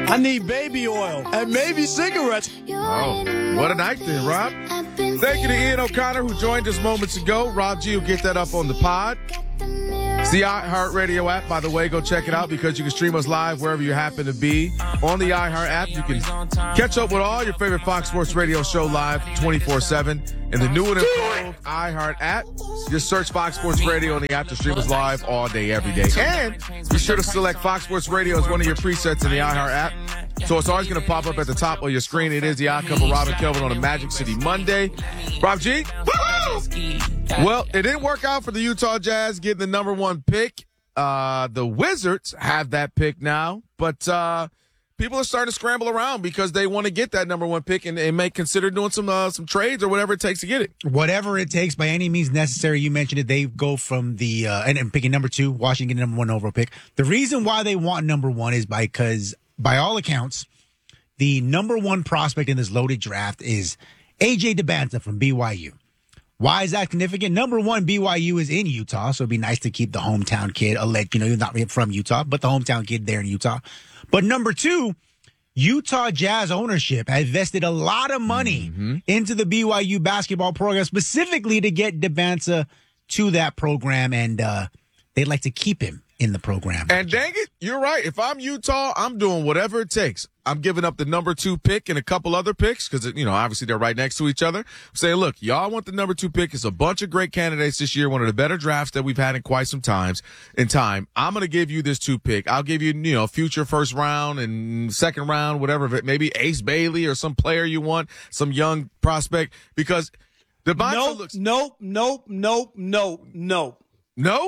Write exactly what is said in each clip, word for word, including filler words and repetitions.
I need baby oil and maybe cigarettes. Oh, what a night then, Rob. Thank you to Ian O'Connor, who joined us moments ago. Rob G will get that up on the pod. It's the iHeartRadio app, by the way. Go check it out because you can stream us live wherever you happen to be. On the iHeart app, you can catch up with all your favorite Fox Sports Radio show live twenty-four seven in the new and improved iHeart app. Just search Fox Sports Radio on the app to stream us live all day, every day. And be sure to select Fox Sports Radio as one of your presets in the iHeart app. So it's always going to pop up at the top of your screen. It is the Odd Couple, Rob and Kelvin on a Magic City Monday. Rob G? Woo-hoo! Well, it didn't work out for the Utah Jazz getting the number one pick. Uh, the Wizards have that pick now, but uh, people are starting to scramble around because they want to get that number one pick and, and may consider doing some uh, some trades or whatever it takes to get it. Whatever it takes, by any means necessary. You mentioned it. They go from the uh, and, and picking number two, Washington number one overall pick. The reason why they want number one is because, by all accounts, the number one prospect in this loaded draft is A J Dybantsa from B Y U. Why is that significant? Number one, B Y U is in Utah, so it'd be nice to keep the hometown kid. I'll let you know, you're not from Utah, but the hometown kid there in Utah. But number two, Utah Jazz ownership has invested a lot of money mm-hmm. into the B Y U basketball program, specifically to get Dybantsa to that program, and uh, they'd like to keep him in the program. And dang it, you're right. If I'm Utah, I'm doing whatever it takes. I'm giving up the number two pick and a couple other picks because, you know, obviously they're right next to each other. I'm saying, look, y'all want the number two pick. It's a bunch of great candidates this year, one of the better drafts that we've had in quite some times in time. I'm going to give you this two pick. I'll give you, you know, future first round and second round, whatever, maybe Ace Bailey or some player you want, some young prospect, because the nope, looks. Nope, nope, nope, nope, nope. No?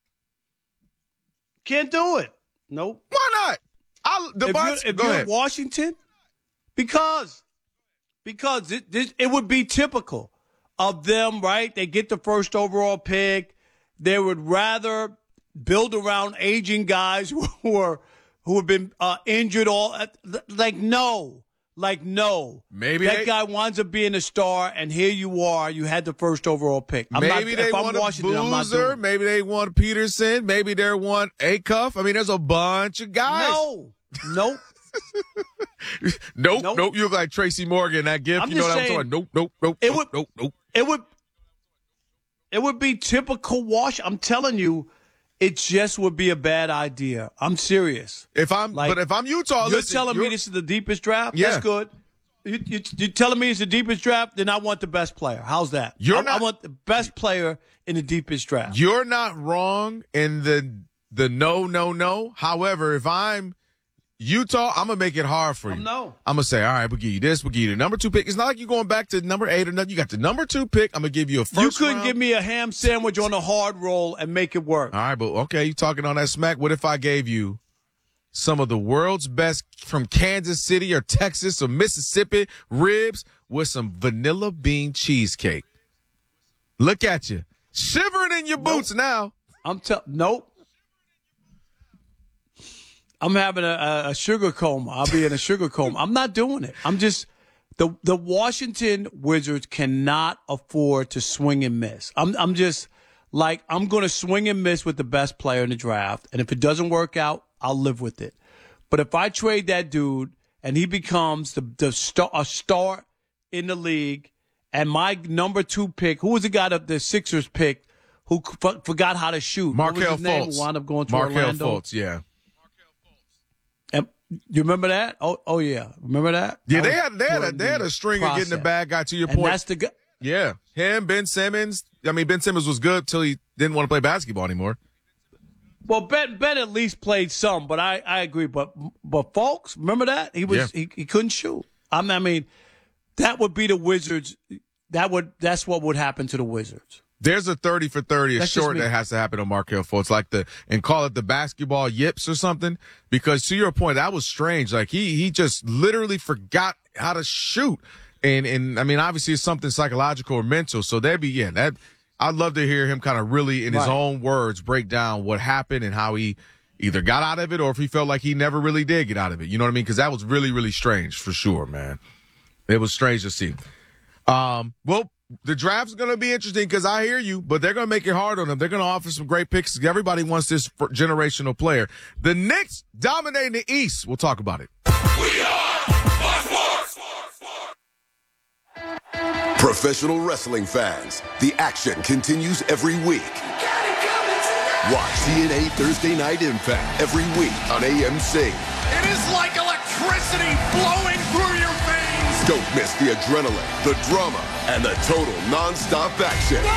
Can't do it. Nope. Why not? I'll, the if box, you're, if go you're ahead. Washington, because because it, it, it would be typical of them, right? They get the first overall pick. They would rather build around aging guys who are who have been uh, injured. All like no, like no. Maybe that they, guy winds up being a star, and here you are. You had the first overall pick. I'm maybe not, they if I'm want Washington, a I'm not Boozer. doing Maybe they want Peterson. Maybe they want Acuff. I mean, there's a bunch of guys. No, nope. nope, nope, nope. You look like Tracy Morgan. That gift, I'm you know just what saying, I'm talking about? Nope, nope, nope, it nope, would, nope, nope. It would, it would be typical Wash. I'm telling you, it just would be a bad idea. I'm serious. If I'm, like, but if I'm Utah, you're listen, telling you're, me this is the deepest draft. Yeah. That's good. You, you, you're telling me it's the deepest draft. Then I want the best player. How's that? You're I, not, I want the best player in the deepest draft. You're not wrong in the the no, no, no. However, if I'm Utah, I'm going to make it hard for you. Um, no. I'm going to say, all right, we'll give you this. We'll give you the number two pick. It's not like you're going back to number eight or nothing. You got the number two pick. I'm going to give you a first You couldn't round. give me a ham sandwich on a hard roll and make it work. All right, but okay, you talking on that smack. What if I gave you some of the world's best from Kansas City or Texas or Mississippi ribs with some vanilla bean cheesecake? Look at you. Shivering in your boots nope. now. I'm tell nope. I'm having a, a sugar coma. I'll be in a sugar coma. I'm not doing it. I'm just the the Washington Wizards cannot afford to swing and miss. I'm I'm just like I'm going to swing and miss with the best player in the draft, and if it doesn't work out, I'll live with it. But if I trade that dude and he becomes the the star a star in the league, and my number two pick, who was the guy that the Sixers picked, who f- forgot how to shoot? Markelle Fultz. Fultz. Wound up going to Markelle Orlando. Fultz, yeah. And you remember that? Oh, oh yeah. Remember that? Yeah, that they had they had a, they had a string process. of getting the bad guy. To your and point, that's the guy. Yeah, him, Ben Simmons. I mean, Ben Simmons was good till he didn't want to play basketball anymore. Well, Ben Ben at least played some, but I, I agree. But but folks, remember that he was Yeah. he, he couldn't shoot. I mean, I mean, that would be the Wizards. That would that's what would happen to the Wizards. There's a thirty for thirty, a That's just short me. that has to happen on Markelle Fultz, like the and call it the basketball yips or something. Because to your point, that was strange. Like he he just literally forgot how to shoot, and and I mean obviously it's something psychological or mental. So that'd be yeah that I'd love to hear him kind of really in his Right. own words break down what happened and how he either got out of it or if he felt like he never really did get out of it. You know what I mean? Because that was really really strange for sure, man. It was strange to see. Um, well. The draft's going to be interesting because I hear you, but they're going to make it hard on them. They're going to offer some great picks. Everybody wants this generational player. The Knicks dominating the East. We'll talk about it. We are Fox Sports. Professional wrestling fans, the action continues every week. Watch T N A Thursday Night Impact every week on A M C. It is like electricity flowing through your veins. Don't miss the adrenaline, the drama, and the total non-stop action.